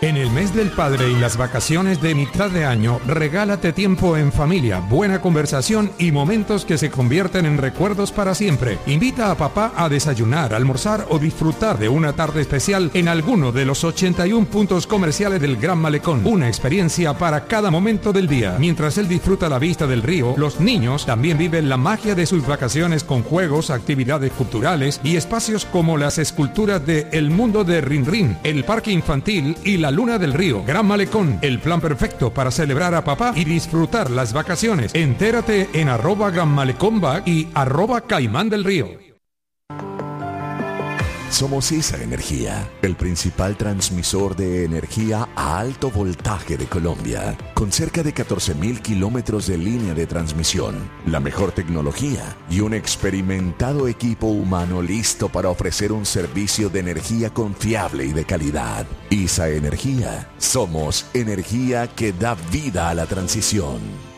En el mes del padre y las vacaciones de mitad de año, regálate tiempo en familia, buena conversación y momentos que se convierten en recuerdos para siempre. Invita a papá a desayunar, almorzar o disfrutar de una tarde especial en alguno de los 81 puntos comerciales del Gran Malecón. Una experiencia para cada momento del día. Mientras él disfruta la vista del río, los niños también viven la magia de sus vacaciones con juegos, actividades culturales y espacios como las esculturas de El Mundo de Rin Rin, el parque infantil y la Luna del Río. Gran Malecón, el plan perfecto para celebrar a papá y disfrutar las vacaciones. Entérate en @GranMalecónBack y @Caimán del Río. Somos ISA Energía, el principal transmisor de energía a alto voltaje de Colombia, con cerca de 14.000 kilómetros de línea de transmisión, la mejor tecnología y un experimentado equipo humano listo para ofrecer un servicio de energía confiable y de calidad. ISA Energía, somos energía que da vida a la transición.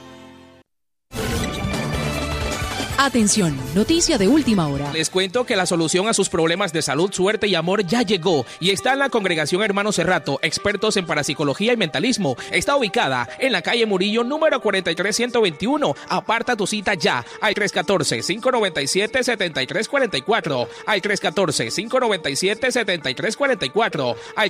Atención, noticia de última hora. Les cuento que la solución a sus problemas de salud, suerte y amor ya llegó y está en la Congregación Hermanos Cerrato, expertos en parapsicología y mentalismo. Está ubicada en la calle Murillo, número 43121. Aparta tu cita ya al 314-597-7344, al 314-597-7344, al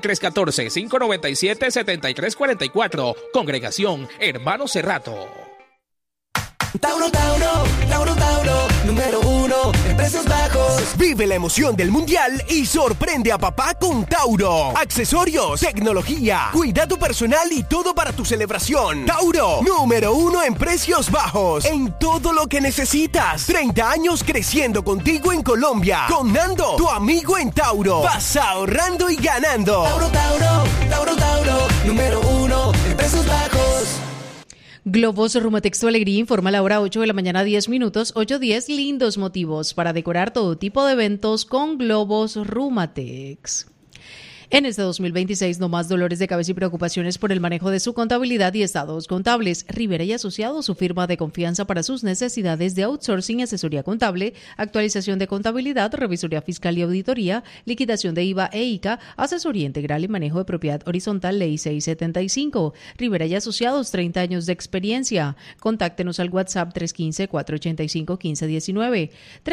314-597-7344. Congregación Hermanos Cerrato. Tauro, número 1 en precios bajos. Vive la emoción del mundial y sorprende a papá con Tauro. Accesorios, tecnología, cuidado personal y todo para tu celebración. Tauro, número 1 en precios bajos. En todo lo que necesitas. 30 años creciendo contigo en Colombia. Con Nando, tu amigo en Tauro. Vas ahorrando y ganando. Tauro, número 1 en precios bajos. Globos Rumatex Tu Alegría informa a la hora 8 de la mañana, 10 minutos, 8:10, lindos motivos para decorar todo tipo de eventos con globos Rumatex. En este 2026, no más dolores de cabeza y preocupaciones por el manejo de su contabilidad y estados contables. Rivera y Asociados, su firma de confianza para sus necesidades de outsourcing, asesoría contable, actualización de contabilidad, revisoría fiscal y auditoría, liquidación de IVA e ICA, asesoría integral y manejo de propiedad horizontal, Ley 675. Rivera y Asociados, 30 años de experiencia. Contáctenos al WhatsApp 315-485-1519,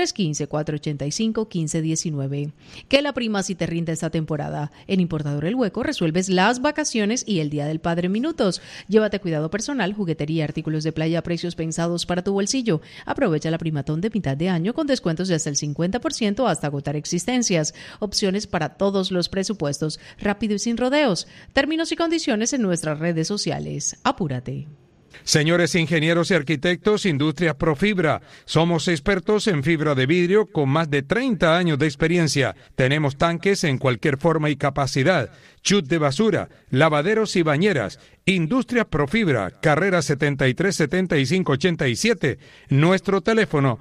315-485-1519. Que la prima si te rinde esta temporada. En Importador El Hueco resuelves las vacaciones y el Día del Padre en minutos. Llévate cuidado personal, juguetería, artículos de playa a precios pensados para tu bolsillo. Aprovecha la primatón de mitad de año con descuentos de hasta el 50% hasta agotar existencias. Opciones para todos los presupuestos, rápido y sin rodeos. Términos y condiciones en nuestras redes sociales. Apúrate. Señores ingenieros y arquitectos, Industrias Profibra. Somos expertos en fibra de vidrio con más de 30 años de experiencia. Tenemos tanques en cualquier forma y capacidad, chut de basura, lavaderos y bañeras. Industrias Profibra, carrera 737587. Nuestro teléfono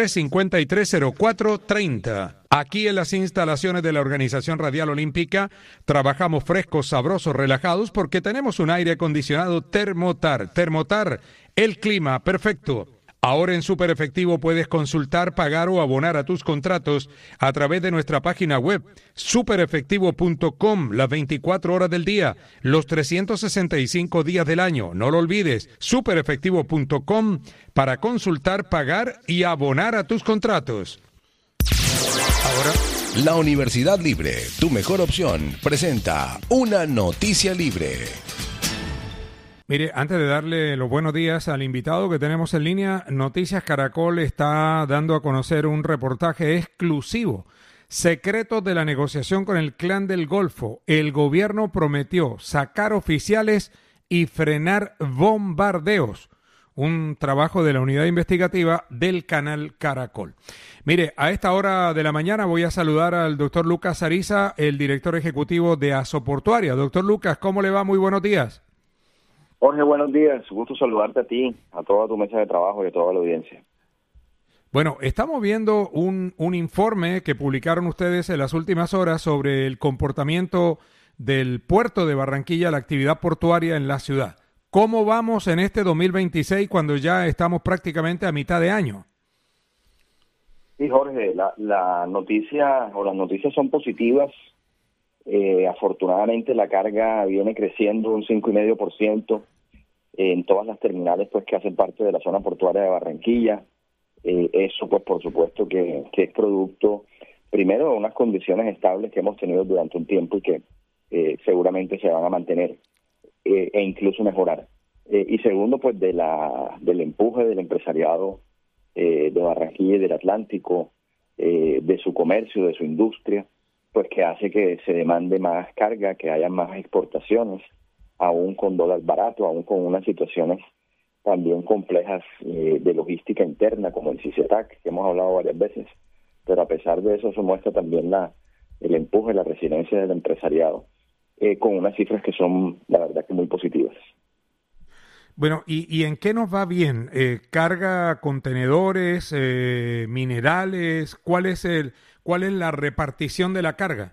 353-0430. Aquí en las instalaciones de la Organización Radial Olímpica trabajamos frescos, sabrosos, relajados porque tenemos un aire acondicionado Thermotar. Thermotar, el clima perfecto. Ahora en Super Efectivo puedes consultar, pagar o abonar a tus contratos a través de nuestra página web superefectivo.com, las 24 horas del día, los 365 días del año. No lo olvides, superefectivo.com para consultar, pagar y abonar a tus contratos. Ahora, la Universidad Libre, tu mejor opción, presenta una noticia libre. Mire, antes de darle los buenos días al invitado que tenemos en línea, Noticias Caracol está dando a conocer un reportaje exclusivo. Secretos de la negociación con el Clan del Golfo. El gobierno prometió sacar oficiales y frenar bombardeos. Un trabajo de la unidad investigativa del canal Caracol. Mire, a esta hora de la mañana voy a saludar al doctor Lucas Ariza, el director ejecutivo de Asoportuaria. Doctor Lucas, ¿cómo le va? Muy buenos días. Jorge, buenos días. Gusto saludarte a ti, a toda tu mesa de trabajo y a toda la audiencia. Bueno, estamos viendo un informe que publicaron ustedes en las últimas horas sobre el comportamiento del puerto de Barranquilla, la actividad portuaria en la ciudad. ¿Cómo vamos en este 2026 cuando ya estamos prácticamente a mitad de año? Sí, Jorge, la noticia o las noticias son positivas. Afortunadamente la carga viene creciendo un 5,5% en todas las terminales pues que hacen parte de la zona portuaria de Barranquilla. Eso pues por supuesto que es producto primero de unas condiciones estables que hemos tenido durante un tiempo y que seguramente se van a mantener e incluso mejorar. Y segundo pues del empuje del empresariado de Barranquilla y del Atlántico, de su comercio, de su industria, pues que hace que se demande más carga, que haya más exportaciones, aún con dólar barato, aún con unas situaciones también complejas de logística interna, como el CICETAC, que hemos hablado varias veces, pero a pesar de eso muestra también el empuje, la resiliencia del empresariado, con unas cifras que son, la verdad, que muy positivas. Bueno, ¿y en qué nos va bien? ¿Carga, contenedores, minerales? ¿Cuál es la repartición de la carga?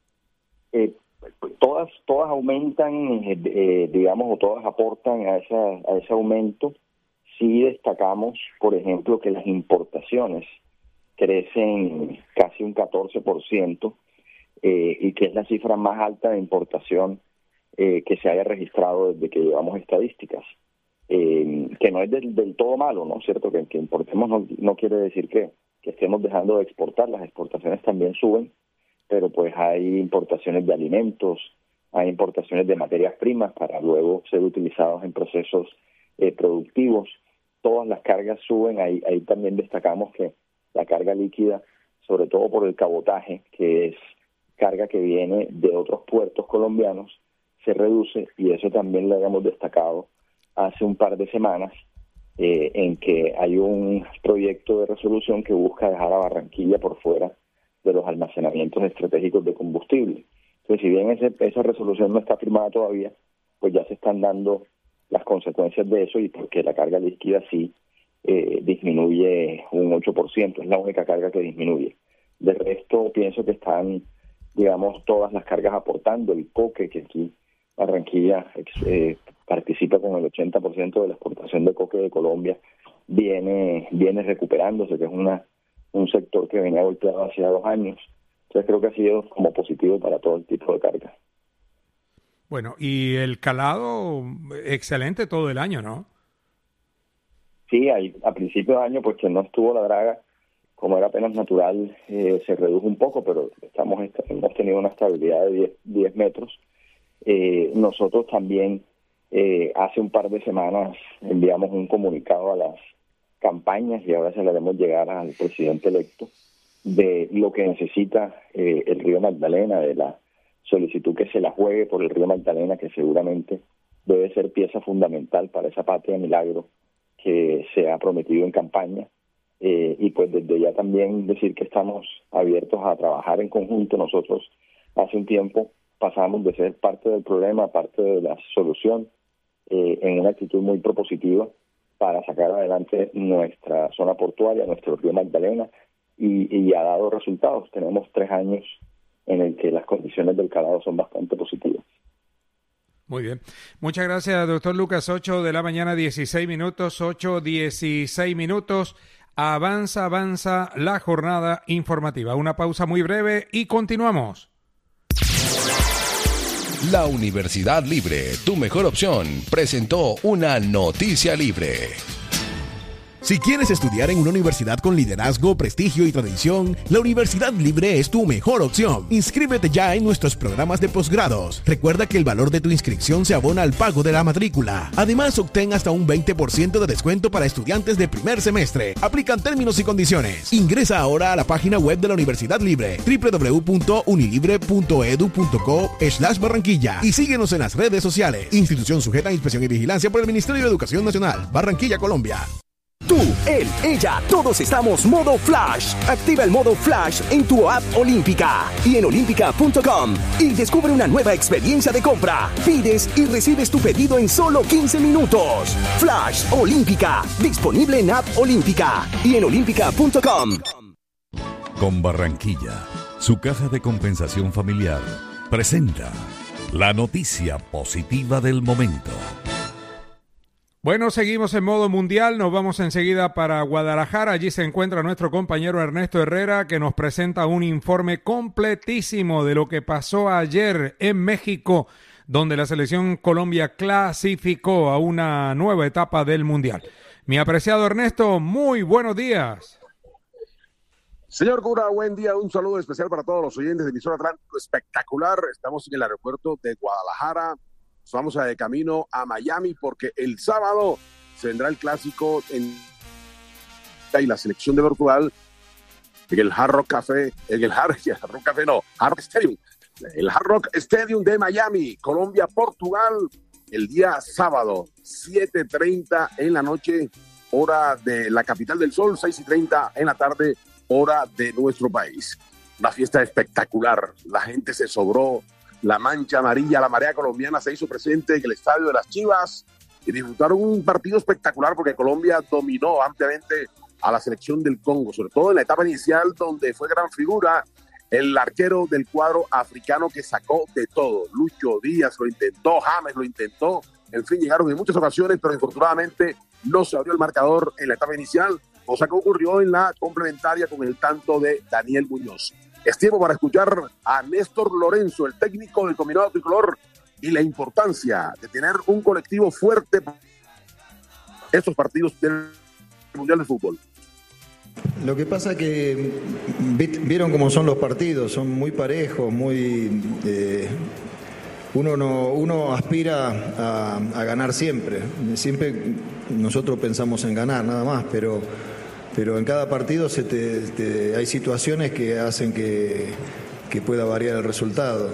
Todas aumentan, digamos, o todas aportan a ese aumento. Sí destacamos, por ejemplo, que las importaciones crecen casi un 14%, y que es la cifra más alta de importación que se haya registrado desde que llevamos estadísticas. Que no es del todo malo, ¿no? Cierto, que importemos no quiere decir que estemos dejando de exportar. Las exportaciones también suben, pero pues hay importaciones de alimentos, hay importaciones de materias primas para luego ser utilizados en procesos productivos. Todas las cargas suben. Ahí también destacamos que la carga líquida, sobre todo por el cabotaje, que es carga que viene de otros puertos colombianos, se reduce, y eso también lo habíamos destacado hace un par de semanas, en que hay un proyecto de resolución que busca dejar a Barranquilla por fuera de los almacenamientos estratégicos de combustible. Entonces, si bien esa resolución no está firmada todavía, pues ya se están dando las consecuencias de eso, y porque la carga líquida sí disminuye un 8%, es la única carga que disminuye. De resto, pienso que están, digamos, todas las cargas aportando. El coque, que aquí Barranquilla participa con el 80% de la exportación de coque de Colombia, viene recuperándose, que es un sector que venía golpeado hace 2 años. Entonces creo que ha sido como positivo para todo el tipo de carga. Bueno, y el calado, excelente todo el año, ¿no? Sí, a principio de año, pues que no estuvo la draga, como era apenas natural, se redujo un poco, pero hemos tenido una estabilidad de 10 metros. Nosotros también hace un par de semanas enviamos un comunicado a las campañas, y ahora se le haremos llegar al presidente electo, de lo que necesita el río Magdalena, de la solicitud que se la juegue por el río Magdalena, que seguramente debe ser pieza fundamental para esa patria milagro que se ha prometido en campaña. Y pues desde ya también decir que estamos abiertos a trabajar en conjunto. Nosotros hace un tiempo pasamos de ser parte del problema a parte de la solución, en una actitud muy propositiva para sacar adelante nuestra zona portuaria, nuestro río Magdalena, y ha dado resultados. Tenemos 3 años en el que las condiciones del calado son bastante positivas. Muy bien. Muchas gracias, doctor Lucas. 8 de la mañana, 16 minutos, 8:16 minutos. Avanza la jornada informativa. Una pausa muy breve y continuamos. La Universidad Libre, tu mejor opción, presentó una noticia libre. Si quieres estudiar en una universidad con liderazgo, prestigio y tradición, la Universidad Libre es tu mejor opción. Inscríbete ya en nuestros programas de posgrados. Recuerda que el valor de tu inscripción se abona al pago de la matrícula. Además, obtén hasta un 20% de descuento para estudiantes de primer semestre. Aplican términos y condiciones. Ingresa ahora a la página web de la Universidad Libre, www.unilibre.edu.co/Barranquilla, y síguenos en las redes sociales. Institución sujeta a inspección y vigilancia por el Ministerio de Educación Nacional. Barranquilla, Colombia. Tú, él, ella, todos estamos modo Flash. Activa el modo Flash en tu app Olímpica y en olímpica.com y descubre una nueva experiencia de compra. Pides y recibes tu pedido en solo 15 minutos. Flash Olímpica, disponible en app Olímpica y en olímpica.com. Con Barranquilla, su caja de compensación familiar presenta la noticia positiva del momento. Bueno, seguimos en modo mundial, nos vamos enseguida para Guadalajara, allí se encuentra nuestro compañero Ernesto Herrera que nos presenta un informe completísimo de lo que pasó ayer en México, donde la selección Colombia clasificó a una nueva etapa del mundial. Mi apreciado Ernesto, muy buenos días. Señor Cura, buen día, un saludo especial para todos los oyentes de Emisora Atlántico Espectacular. Estamos en el aeropuerto de Guadalajara. Vamos de camino a Miami porque el sábado se vendrá el clásico y la selección de Portugal en el Hard Rock Stadium. El Hard Rock Stadium de Miami, Colombia, Portugal, el día sábado, 7:30 en la noche, hora de la capital del sol, 6:30 en la tarde, hora de nuestro país. Una fiesta espectacular, la gente se sobró. La mancha amarilla, la marea colombiana se hizo presente en el estadio de las Chivas y disfrutaron un partido espectacular porque Colombia dominó ampliamente a la selección del Congo, sobre todo en la etapa inicial donde fue gran figura el arquero del cuadro africano que sacó de todo. Lucho Díaz lo intentó, James lo intentó, en fin, llegaron en muchas ocasiones, pero infortunadamente no se abrió el marcador en la etapa inicial, cosa que ocurrió en la complementaria con el tanto de Daniel Muñoz. Es tiempo para escuchar a Néstor Lorenzo, el técnico del combinado tricolor, y la importancia de tener un colectivo fuerte para estos partidos del Mundial de Fútbol. Lo que pasa que vieron cómo son los partidos, son muy parejos, muy uno aspira a ganar siempre. Siempre nosotros pensamos en ganar, nada más, pero en cada partido hay situaciones que hacen que pueda variar el resultado.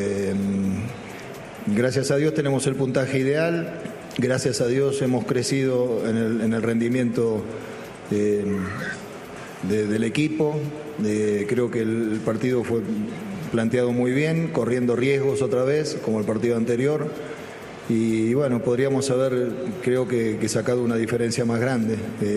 Gracias a Dios tenemos el puntaje ideal, gracias a Dios hemos crecido en el rendimiento del equipo. Creo que el partido fue planteado muy bien, corriendo riesgos otra vez, como el partido anterior. Y bueno, podríamos haber, creo que sacado una diferencia más grande.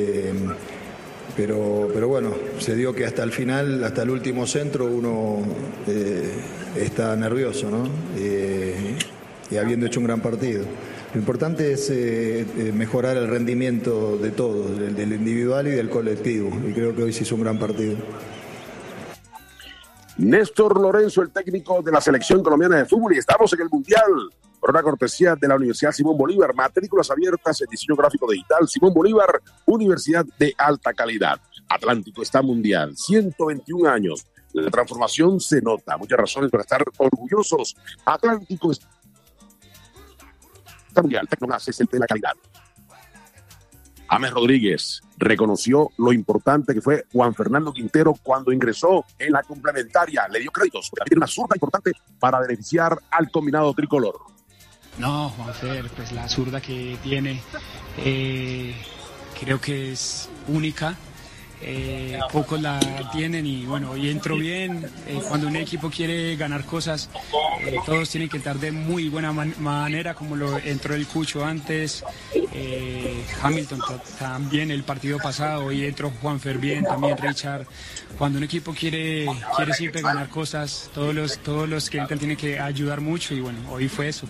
Pero bueno, se dio que hasta el final, hasta el último centro, uno está nervioso, ¿no? Y habiendo hecho un gran partido. Lo importante es mejorar el rendimiento de todos, del individual y del colectivo. Y creo que hoy se hizo un gran partido. Néstor Lorenzo, el técnico de la selección colombiana de fútbol, y estamos en el Mundial por una cortesía de la Universidad Simón Bolívar, matrículas abiertas en diseño gráfico digital. Simón Bolívar, universidad de alta calidad. Atlántico está mundial, 121 años. La transformación se nota, muchas razones para estar orgullosos. Atlántico está mundial, Tecnogas es el de la calidad. James Rodríguez reconoció lo importante que fue Juan Fernando Quintero cuando ingresó en la complementaria. Le dio créditos, porque tiene una zurda importante para beneficiar al combinado tricolor. No, Juanfer, pues la zurda que tiene creo que es única. Pocos la tienen y bueno, hoy entró bien. Cuando un equipo quiere ganar cosas, todos tienen que entrar de muy buena manera, como lo entró el Cucho antes, Hamilton también el partido pasado, hoy entró Juanfer bien, también Richard. Cuando un equipo quiere siempre ganar cosas, todos los que entran tienen que ayudar mucho y bueno, hoy fue eso.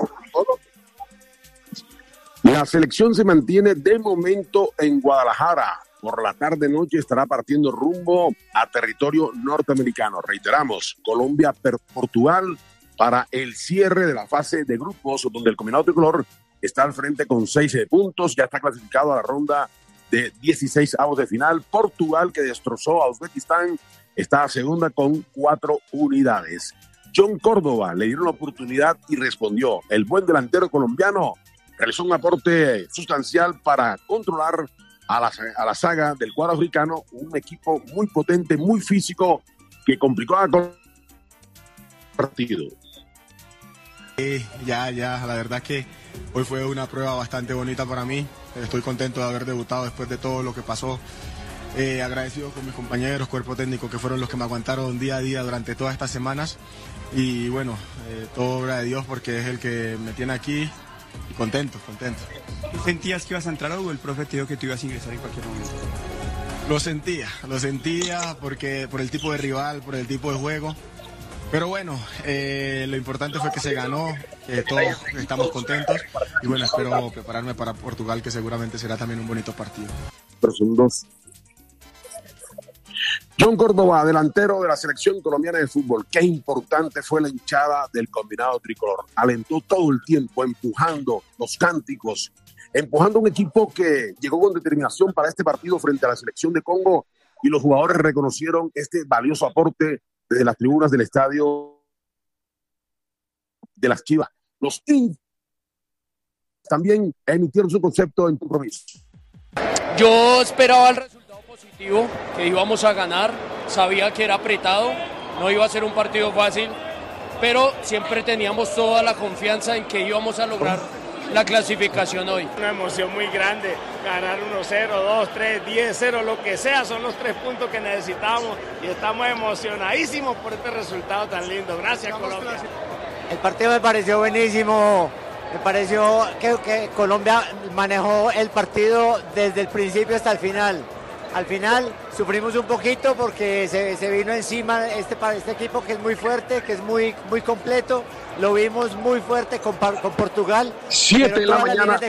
La selección se mantiene de momento en Guadalajara. Por la tarde-noche estará partiendo rumbo a territorio norteamericano. Reiteramos, Colombia-Portugal para el cierre de la fase de grupos, donde el combinado tricolor está al frente con 6 puntos. Ya está clasificado a la ronda de 16avos de final. Portugal, que destrozó a Uzbekistán, está a segunda con 4 unidades. John Córdoba le dieron la oportunidad y respondió. El buen delantero colombiano realizó un aporte sustancial para controlar a la saga del cuadro africano, un equipo muy potente, muy físico, que complicó el partido. Ya, la verdad que hoy fue una prueba bastante bonita para mí. Estoy contento de haber debutado después de todo lo que pasó. Agradecido con mis compañeros, cuerpo técnico, que fueron los que me aguantaron día a día durante todas estas semanas. Y bueno, todo obra de Dios, porque es el que me tiene aquí. Y contento. ¿Sentías que ibas a entrar o el profe te dijo que tú ibas a ingresar en cualquier momento? Lo sentía porque por el tipo de rival, por el tipo de juego, Pero bueno, lo importante fue que se ganó, todos estamos contentos y bueno, espero prepararme para Portugal, que seguramente será también un bonito partido. Pero son dos. John Córdoba, delantero de la selección colombiana de fútbol. Qué importante fue la hinchada del combinado tricolor. Alentó todo el tiempo, empujando los cánticos, empujando un equipo que llegó con determinación para este partido frente a la selección de Congo, y los jugadores reconocieron este valioso aporte desde las tribunas del estadio de las Chivas. Los también emitieron su concepto en compromiso. Yo esperaba el resultado positivo, que íbamos a ganar, sabía que era apretado, no iba a ser un partido fácil, pero siempre teníamos toda la confianza en que íbamos a lograr la clasificación hoy. Una emoción muy grande, ganar 1-0, 2-3, 10-0, lo que sea, son los 3 puntos que necesitamos y estamos emocionadísimos por este resultado tan lindo. Gracias, Colombia. El partido me pareció buenísimo, me pareció que Colombia manejó el partido desde el principio hasta el final. Al final sufrimos un poquito porque se vino encima este equipo que es muy fuerte, que es muy completo. Lo vimos muy fuerte con Portugal. 7 de la mañana.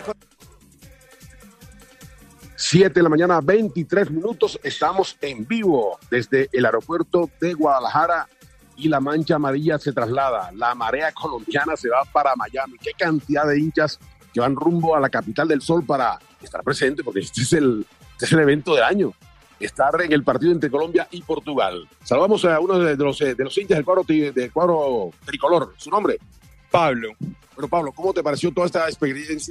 7 de la mañana, 23 minutos. Estamos en vivo desde el aeropuerto de Guadalajara y la mancha amarilla se traslada. La marea colombiana se va para Miami. Qué cantidad de hinchas que van rumbo a la capital del sol para estar presente, porque este es el evento del año. Estar en el partido entre Colombia y Portugal. Saludamos a uno de los hinchas del cuadro tricolor. ¿Su nombre? Pablo. Bueno, Pablo, ¿cómo te pareció toda esta experiencia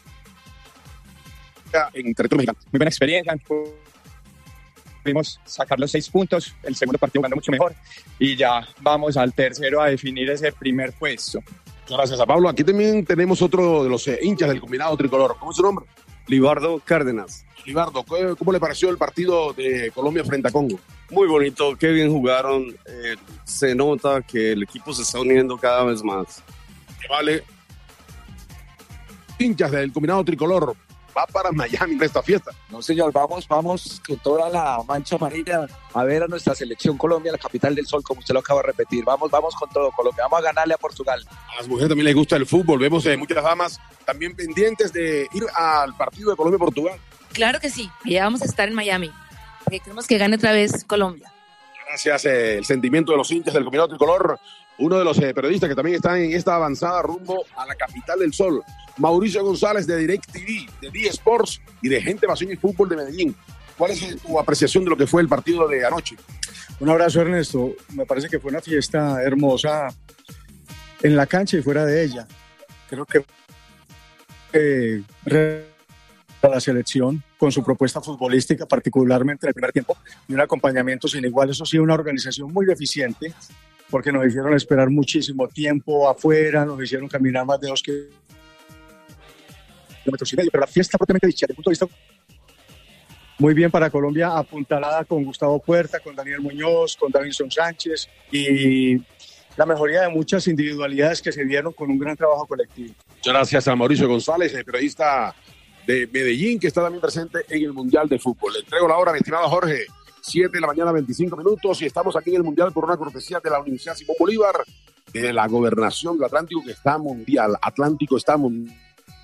en territorio mexicano? Muy buena experiencia. Pudimos sacar los 6 puntos. El segundo partido jugando mucho mejor. Y ya vamos al tercero a definir ese primer puesto. Muchas gracias a Pablo. Aquí también tenemos otro de los hinchas del combinado tricolor. ¿Cómo es su nombre? Libardo Cárdenas. Libardo, ¿cómo le pareció el partido de Colombia frente a Congo? Muy bonito, qué bien jugaron. Se nota que el equipo se está uniendo cada vez más. Vale. Hinchas del combinado tricolor, va para Miami en esta fiesta. No, señor, vamos con toda la mancha amarilla a ver a nuestra selección Colombia, la capital del sol, como usted lo acaba de repetir. Vamos con todo, Colombia. Vamos a ganarle a Portugal. A las mujeres también les gusta el fútbol. Vemos muchas damas también pendientes de ir al partido de Colombia-Portugal. Claro que sí, ya vamos a estar en Miami. Queremos que gane otra vez Colombia. Gracias, el sentimiento de los hinchas del combinado tricolor. Uno de los periodistas que también están en esta avanzada rumbo a la capital del sol, Mauricio González de DirecTV, de D-Sports y de Gente Pasión y Fútbol de Medellín. ¿Cuál es tu apreciación de lo que fue el partido de anoche? Un abrazo, Ernesto. Me parece que fue una fiesta hermosa en la cancha y fuera de ella. Creo que a la selección con su propuesta futbolística, particularmente en el primer tiempo, y un acompañamiento sin igual. Eso sí, una organización muy deficiente, porque nos hicieron esperar muchísimo tiempo afuera, nos hicieron caminar más de 2 kilómetros y medio, pero la fiesta propiamente dicha, desde el punto de vista muy bien para Colombia, apuntalada con Gustavo Puerta, con Daniel Muñoz, con Davinson Sánchez, y la mejoría de muchas individualidades que se dieron con un gran trabajo colectivo. Muchas gracias a Mauricio González, el periodista de Medellín, que está también presente en el Mundial de Fútbol. Le entrego la hora, mi estimado Jorge. 7 de la mañana, 25 minutos, y estamos aquí en el Mundial por una cortesía de la Universidad Simón Bolívar, de la Gobernación del Atlántico, que está mundial. Atlántico está mundial,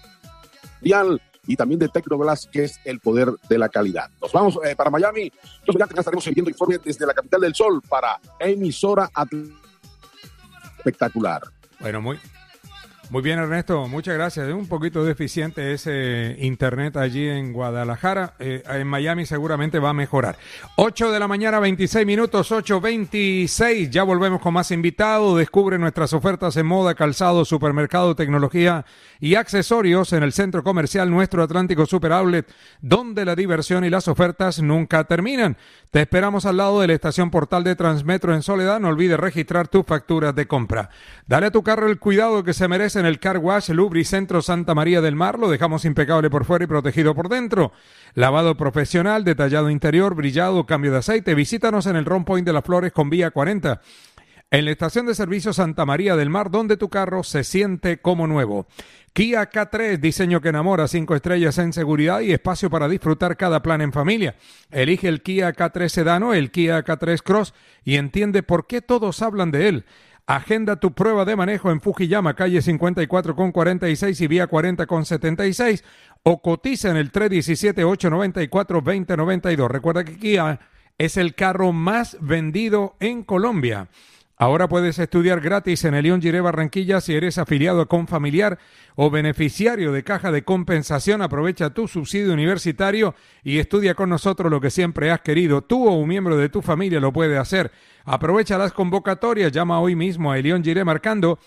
y también de Tecnoglass, que es el poder de la calidad. Nos vamos para Miami. Entonces ya estaremos enviando informes desde la capital del sol para emisora espectacular. Bueno, muy bien, Ernesto, muchas gracias. Es un poquito deficiente ese internet allí en Guadalajara. En Miami seguramente va a mejorar. 8 de la mañana, 26 minutos, 8:26. Ya volvemos con más invitados. Descubre nuestras ofertas en moda, calzado, supermercado, tecnología y accesorios en el centro comercial Nuestro Atlántico Super Outlet, donde la diversión y las ofertas nunca terminan. Te esperamos al lado de la estación Portal de Transmetro en Soledad. No olvides registrar tus facturas de compra. Dale a tu carro el cuidado que se merece en el Car Wash Lubricentro Santa María del Mar. Lo dejamos impecable por fuera y protegido por dentro. Lavado profesional, detallado interior, brillado, cambio de aceite. Visítanos en el Ron Point de las Flores con vía 40. En la estación de servicio Santa María del Mar, donde tu carro se siente como nuevo. Kia K3, diseño que enamora, 5 estrellas en seguridad y espacio para disfrutar cada plan en familia. Elige el Kia K3 Sedano, el Kia K3 Cross y entiende por qué todos hablan de él. Agenda tu prueba de manejo en Fujiyama, calle 54 con 46 y vía 40 con 76, o cotiza en el 317-894-2092. Recuerda que Kia es el carro más vendido en Colombia. Ahora puedes estudiar gratis en el León Giré Barranquilla si eres afiliado a Confamiliar o beneficiario de Caja de Compensación. Aprovecha tu subsidio universitario y estudia con nosotros lo que siempre has querido. Tú o un miembro de tu familia lo puede hacer. Aprovecha las convocatorias. Llama hoy mismo a León Giré marcando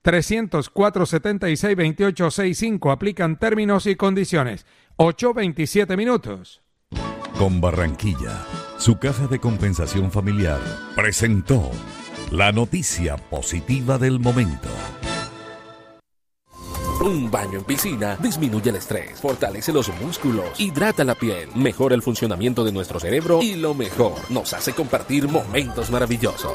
300-476-2865. Aplican términos y condiciones. 8:27 minutos. Con Barranquilla, su Caja de Compensación Familiar presentó la noticia positiva del momento. Un baño en piscina disminuye el estrés, fortalece los músculos, hidrata la piel, mejora el funcionamiento de nuestro cerebro y lo mejor, nos hace compartir momentos maravillosos.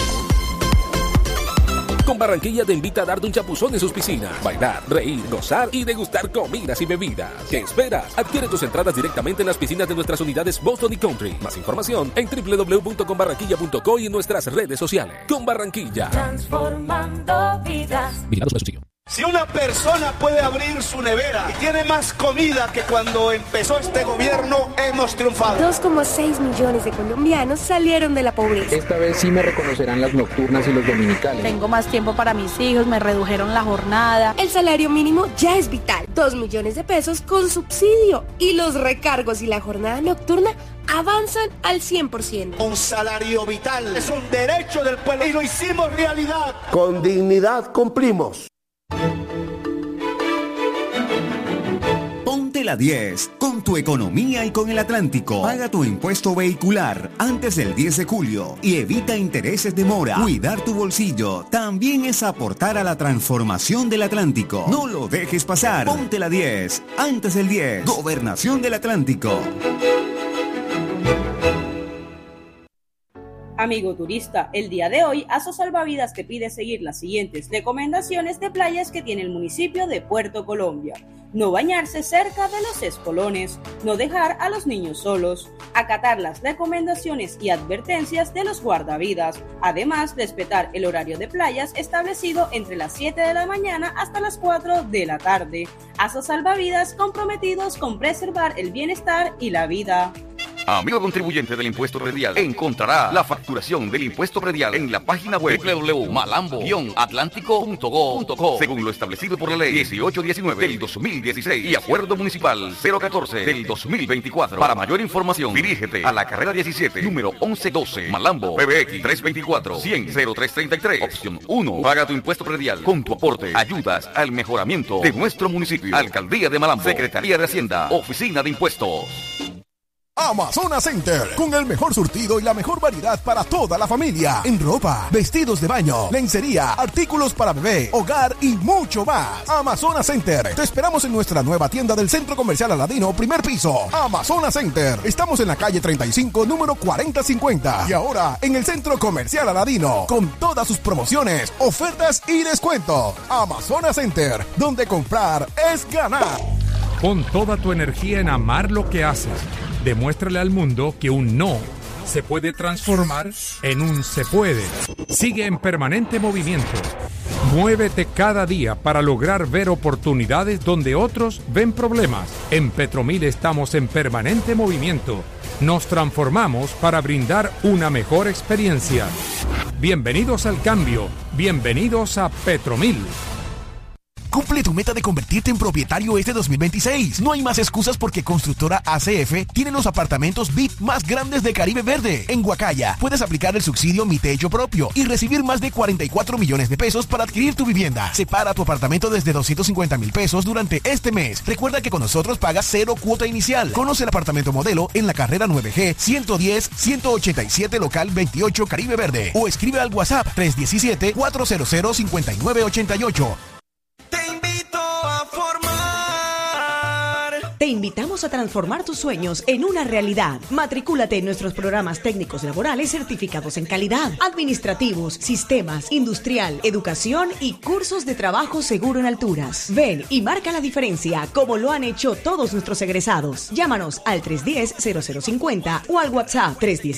Con Barranquilla te invita a darte un chapuzón en sus piscinas, bailar, reír, gozar y degustar comidas y bebidas. ¿Qué esperas? Adquiere tus entradas directamente en las piscinas de nuestras unidades Boston y Country. Más información en www.conbarranquilla.co y en nuestras redes sociales. Con Barranquilla. Transformando vidas. Vigilado Supersubsidio. Si una persona puede abrir su nevera y tiene más comida que cuando empezó este gobierno, hemos triunfado. 2,6 millones de colombianos salieron de la pobreza. Esta vez sí me reconocerán las nocturnas y los dominicales. Tengo más tiempo para mis hijos, me redujeron la jornada. El salario mínimo ya es vital. 2 millones de pesos con subsidio. Y los recargos y la jornada nocturna avanzan al 100%. Un salario vital es un derecho del pueblo y lo hicimos realidad. Con dignidad cumplimos. Ponte la 10 con tu economía y con el Atlántico. Paga tu impuesto vehicular antes del 10 de julio y evita intereses de mora. Cuidar tu bolsillo también es aportar a la transformación del Atlántico. No lo dejes pasar. Ponte la 10 antes del 10. Gobernación del Atlántico. Amigo turista, el día de hoy ASO Salvavidas te pide seguir las siguientes recomendaciones de playas que tiene el municipio de Puerto Colombia. No bañarse cerca de los espolones, no dejar a los niños solos, acatar las recomendaciones y advertencias de los guardavidas, además respetar el horario de playas establecido entre las 7 de la mañana hasta las 4 de la tarde. ASO Salvavidas, comprometidos con preservar el bienestar y la vida. Amigo contribuyente del impuesto predial, encontrará la facturación del impuesto predial en la página web www.malambo-atlántico.go.co según lo establecido por la ley 1819 del 2016 y acuerdo municipal 014 del 2024. Para mayor información, dirígete a la carrera 17, número 1112, Malambo, PBX 324-100-0333, opción 1. Paga tu impuesto predial. Con tu aporte ayudas al mejoramiento de nuestro municipio. Alcaldía de Malambo, Secretaría de Hacienda, Oficina de Impuestos. Amazonas Center, con el mejor surtido y la mejor variedad para toda la familia, en ropa, vestidos de baño, lencería, artículos para bebé, hogar y mucho más. Amazonas Center, te esperamos en nuestra nueva tienda del Centro Comercial Aladino, primer piso. Amazonas Center, estamos en la calle 35, número 4050, y ahora en el Centro Comercial Aladino, con todas sus promociones, ofertas y descuentos. Amazonas Center, donde comprar es ganar. Pon toda tu energía en amar lo que haces. Demuéstrale al mundo que un no se puede transformar en un se puede. Sigue en permanente movimiento. Muévete cada día para lograr ver oportunidades donde otros ven problemas. En Petromil estamos en permanente movimiento. Nos transformamos para brindar una mejor experiencia. Bienvenidos al cambio. Bienvenidos a Petromil. Cumple tu meta de convertirte en propietario este 2026. No hay más excusas porque Constructora ACF tiene los apartamentos VIP más grandes de Caribe Verde. En Guacaya puedes aplicar el subsidio Mi Techo Propio y recibir más de 44 millones de pesos para adquirir tu vivienda. Separa tu apartamento desde 250,000 pesos durante este mes. Recuerda que con nosotros pagas 0 cuota inicial. Conoce el apartamento modelo en la carrera 9G 110-187 local 28 Caribe Verde o escribe al WhatsApp 317-400-5988. Te invitamos a transformar tus sueños en una realidad. Matricúlate en nuestros programas técnicos laborales certificados en calidad, administrativos, sistemas, industrial, educación y cursos de trabajo seguro en alturas. Ven y marca la diferencia como lo han hecho todos nuestros egresados. Llámanos al 310-0050 o al WhatsApp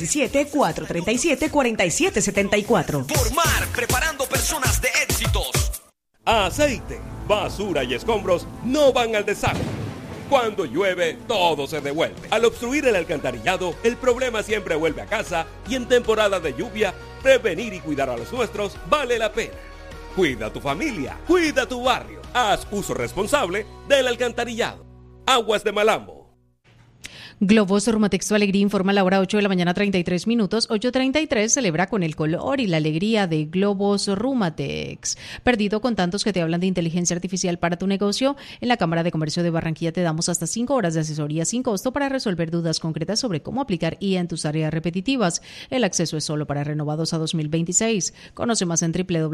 317-437-4774. Formar, preparando personas de éxitos. Aceite, basura y escombros no van al desagüe. Cuando llueve, todo se devuelve. Al obstruir el alcantarillado, el problema siempre vuelve a casa y en temporada de lluvia, prevenir y cuidar a los nuestros vale la pena. Cuida a tu familia, cuida tu barrio. Haz uso responsable del alcantarillado. Aguas de Malambo. Globos Rumatex Tu Alegría informa a la hora 8 de la mañana 33 minutos. 8:33 celebra con el color y la alegría de Globos Rumatex. Perdido con tantos que te hablan de inteligencia artificial para tu negocio, en la Cámara de Comercio de Barranquilla te damos hasta 5 horas de asesoría sin costo para resolver dudas concretas sobre cómo aplicar IA en tus áreas repetitivas. El acceso es solo para renovados a 2026. Conoce más en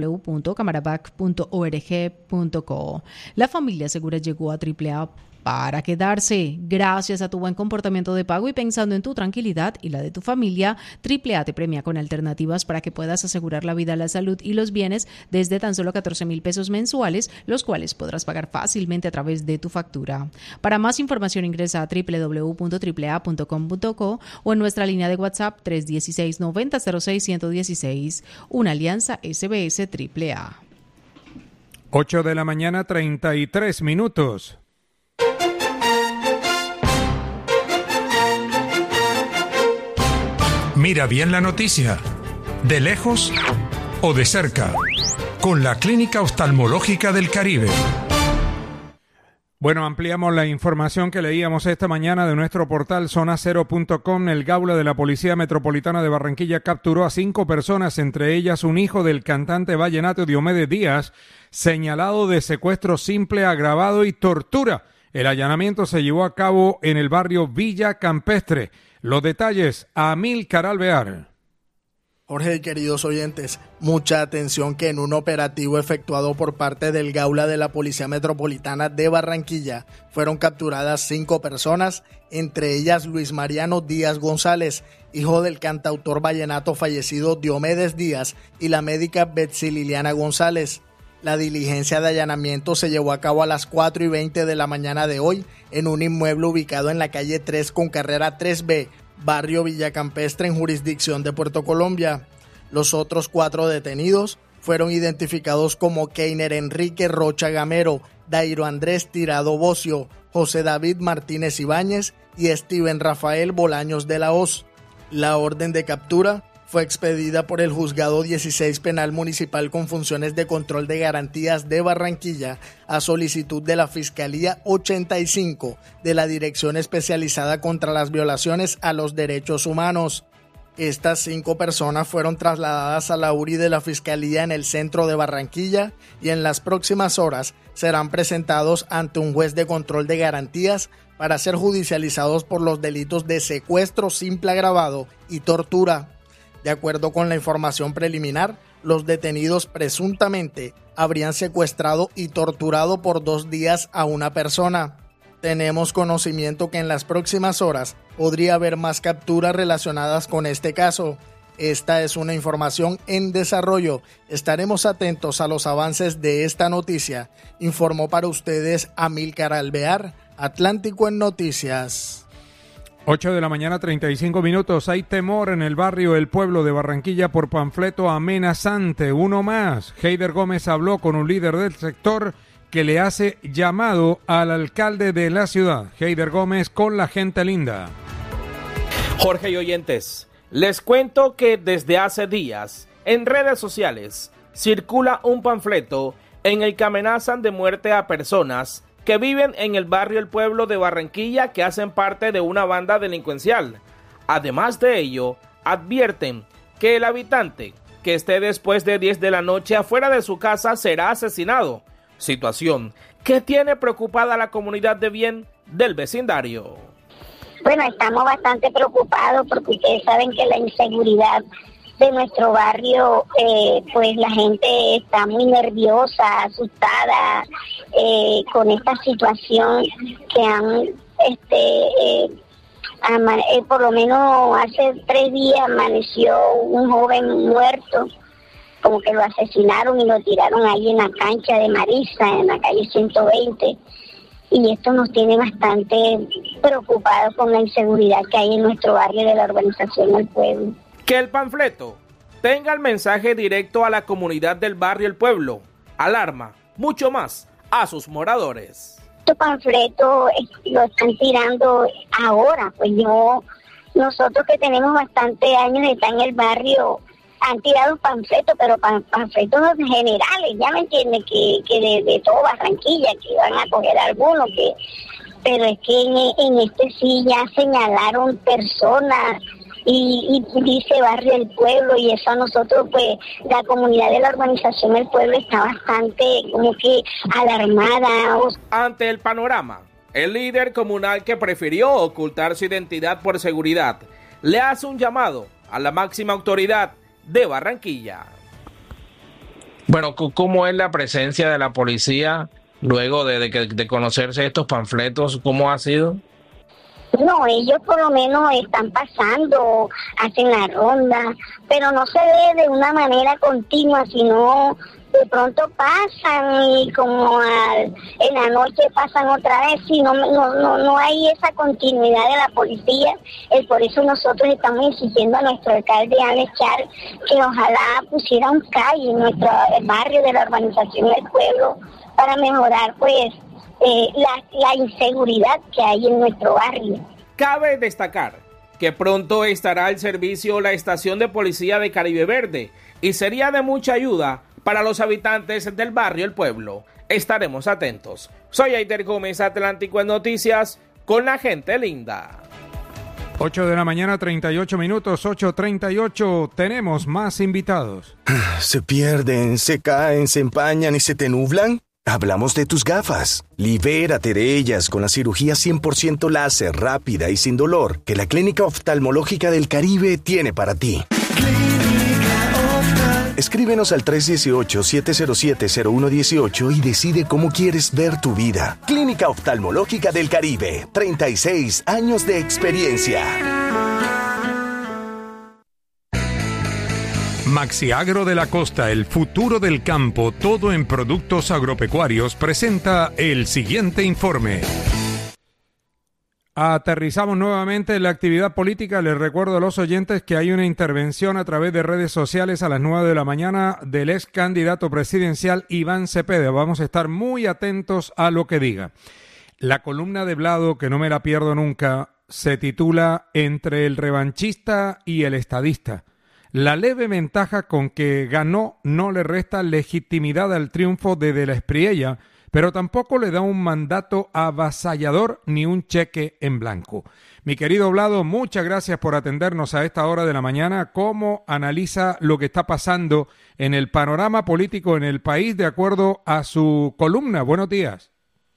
www.camarabac.org.co. La familia segura llegó a AAA para quedarse. Gracias a tu buen comportamiento de pago y pensando en tu tranquilidad y la de tu familia, AAA te premia con alternativas para que puedas asegurar la vida, la salud y los bienes desde tan solo 14,000 pesos mensuales, los cuales podrás pagar fácilmente a través de tu factura. Para más información ingresa a www.aaa.com.co o en nuestra línea de WhatsApp 316-9006-116. Una alianza SBS AAA. 8 de la mañana 33 minutos. Mira bien la noticia, de lejos o de cerca, con la Clínica Oftalmológica del Caribe. Bueno, ampliamos la información que leíamos esta mañana de nuestro portal zonacero.com. El Gaula de la Policía Metropolitana de Barranquilla capturó a 5 personas, entre ellas un hijo del cantante vallenato Diomedes Díaz, señalado de secuestro simple, agravado y tortura. El allanamiento se llevó a cabo en el barrio Villa Campestre. Los detalles, Amílcar Alvear. Jorge y queridos oyentes, mucha atención que en un operativo efectuado por parte del Gaula de la Policía Metropolitana de Barranquilla fueron capturadas 5 personas, entre ellas Luis Mariano Díaz González, hijo del cantautor vallenato fallecido Diomedes Díaz, y la médica Betsy Liliana González. La diligencia de allanamiento se llevó a cabo a las 4:20 de la mañana de hoy en un inmueble ubicado en la calle 3 con carrera 3B, barrio Villacampestre, en jurisdicción de Puerto Colombia. Los otros 4 detenidos fueron identificados como Keiner Enrique Rocha Gamero, Dairo Andrés Tirado Bocio, José David Martínez Ibáñez y Steven Rafael Bolaños de la Hoz. La orden de captura fue expedida por el Juzgado 16 Penal Municipal con funciones de control de garantías de Barranquilla a solicitud de la Fiscalía 85 de la Dirección Especializada contra las Violaciones a los Derechos Humanos. Estas 5 personas fueron trasladadas a la URI de la Fiscalía en el centro de Barranquilla y en las próximas horas serán presentados ante un juez de control de garantías para ser judicializados por los delitos de secuestro simple agravado y tortura. De acuerdo con la información preliminar, los detenidos presuntamente habrían secuestrado y torturado por 2 días a una persona. Tenemos conocimiento que en las próximas horas podría haber más capturas relacionadas con este caso. Esta es una información en desarrollo. Estaremos atentos a los avances de esta noticia. Informó para ustedes Amílcar Alvear, Atlántico en Noticias. 8 de la mañana 35 minutos. Hay temor en el barrio El Pueblo de Barranquilla por panfleto amenazante. Uno más. Heider Gómez habló con un líder del sector que le hace llamado al alcalde de la ciudad. Heider Gómez con la gente linda. Jorge y oyentes, les cuento que desde hace días en redes sociales circula un panfleto en el que amenazan de muerte a personas que viven en el barrio El Pueblo de Barranquilla, que hacen parte de una banda delincuencial. Además de ello, advierten que el habitante que esté después de 10 de la noche afuera de su casa será asesinado, situación que tiene preocupada a la comunidad de bien del vecindario. Bueno, estamos bastante preocupados porque ustedes saben que la inseguridad de nuestro barrio, pues la gente está muy nerviosa, asustada con esta situación que han por lo menos hace 3 días amaneció un joven muerto, como que lo asesinaron y lo tiraron ahí en la cancha de Marisa, en la calle 120. Y esto nos tiene bastante preocupados con la inseguridad que hay en nuestro barrio de la urbanización El Pueblo. Que el panfleto tenga el mensaje directo a la comunidad del barrio El Pueblo, alarma mucho más a sus moradores. Estos panfletos lo están tirando ahora, pues nosotros que tenemos bastantes años de estar en el barrio, han tirado panfletos, pero panfletos generales, ya me entiendes, que de todo Barranquilla, que van a coger algunos, pero es que en este sí ya señalaron personas y dice barrio El Pueblo, y eso a nosotros, pues, la comunidad de la urbanización El Pueblo está bastante como que alarmada. Ante el panorama, el líder comunal, que prefirió ocultar su identidad por seguridad, le hace un llamado a la máxima autoridad de Barranquilla. Bueno, ¿cómo es la presencia de la policía luego de conocerse estos panfletos? ¿Cómo ha sido? No, ellos por lo menos están pasando, hacen la ronda, pero no se ve de una manera continua, sino de pronto pasan y como en la noche pasan otra vez, y no hay esa continuidad de la policía. Por eso nosotros estamos insistiendo a nuestro alcalde Alex Char que ojalá pusiera un CAI en nuestro barrio de la urbanización del pueblo para mejorar pues la inseguridad que hay en nuestro barrio. Cabe destacar que pronto estará al servicio la estación de policía de Caribe Verde y sería de mucha ayuda para los habitantes del barrio El Pueblo. Estaremos atentos. Soy Aider Gómez, Atlántico en Noticias, con la gente linda. 8 de la mañana, 38 minutos, 8:38. Tenemos más invitados. ¿Se pierden, se caen, se empañan y se te nublan? Hablamos de tus gafas. Libérate de ellas con la cirugía 100% láser, rápida y sin dolor que la Clínica Oftalmológica del Caribe tiene para ti. Escríbenos al 318-707-0118 y decide cómo quieres ver tu vida. Clínica Oftalmológica del Caribe, 36 años de experiencia. Maxiagro de la Costa, el futuro del campo, todo en productos agropecuarios, presenta el siguiente informe. Aterrizamos nuevamente en la actividad política. Les recuerdo a los oyentes que hay una intervención a través de redes sociales a las 9 de la mañana del ex candidato presidencial Iván Cepeda. Vamos a estar muy atentos a lo que diga. La columna de Blado, que no me la pierdo nunca, se titula Entre el revanchista y el estadista. La leve ventaja con que ganó no le resta legitimidad al triunfo de la Espriella, pero tampoco le da un mandato avasallador ni un cheque en blanco. Mi querido Blado, muchas gracias por atendernos a esta hora de la mañana. ¿Cómo analiza lo que está pasando en el panorama político en el país de acuerdo a su columna? Buenos días.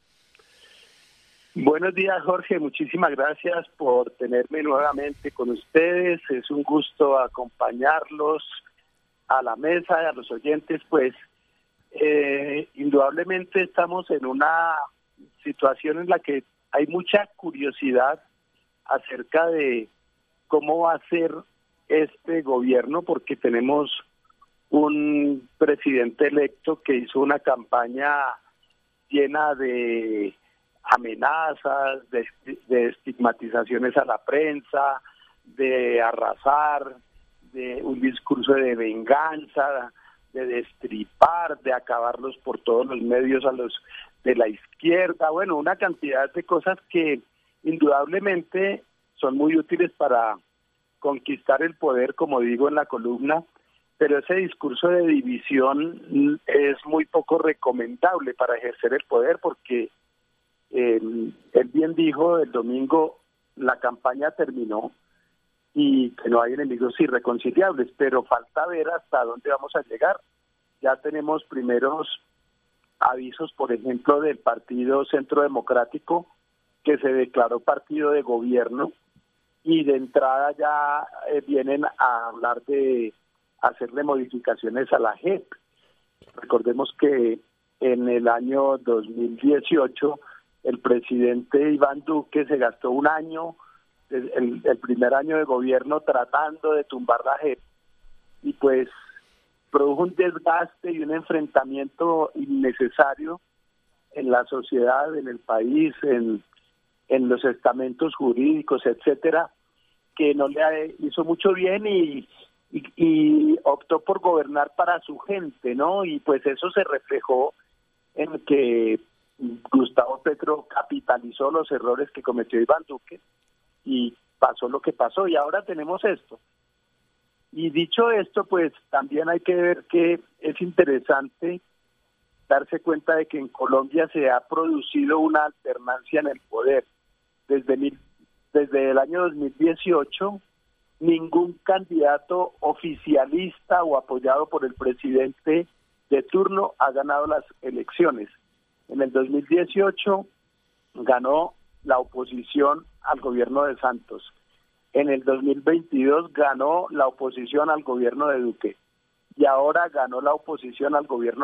Buenos días, Jorge. Muchísimas gracias por tenerme nuevamente con ustedes. Es un gusto acompañarlos a la mesa y a los oyentes. Pues indudablemente estamos en una situación en la que hay mucha curiosidad acerca de cómo va a ser este gobierno, porque tenemos un presidente electo que hizo una campaña llena de amenazas, de estigmatizaciones a la prensa, de arrasar, de un discurso de venganza, de destripar, de acabarlos por todos los medios a los de la izquierda. Bueno, una cantidad de cosas que indudablemente son muy útiles para conquistar el poder, como digo en la columna, pero ese discurso de división es muy poco recomendable para ejercer el poder, porque él bien dijo el domingo, la campaña terminó y que no hay enemigos irreconciliables, pero falta ver hasta dónde vamos a llegar. Ya tenemos primeros avisos, por ejemplo, del Partido Centro Democrático, que se declaró partido de gobierno, y de entrada ya vienen a hablar de hacerle modificaciones a la JEP. Recordemos que en el año 2018 el presidente Iván Duque se gastó un año, el primer año de gobierno, tratando de tumbar la JEP, y pues produjo un desgaste y un enfrentamiento innecesario en la sociedad, en el país, en los estamentos jurídicos, etcétera, que no le hizo mucho bien y optó por gobernar para su gente, ¿no? Y pues eso se reflejó en que Gustavo Petro capitalizó los errores que cometió Iván Duque y pasó lo que pasó, y ahora tenemos esto. Y dicho esto, pues también hay que ver que es interesante darse cuenta de que en Colombia se ha producido una alternancia en el poder. Desde el año 2018, ningún candidato oficialista o apoyado por el presidente de turno ha ganado las elecciones. En el 2018 ganó la oposición al gobierno de Santos. En el 2022 ganó la oposición al gobierno de Duque. Y ahora ganó la oposición al gobierno